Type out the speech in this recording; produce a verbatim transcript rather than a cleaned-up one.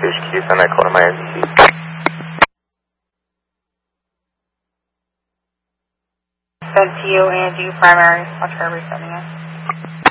Fish, can you send that call to my agency? Sent to you and you primary. I'll try resending it.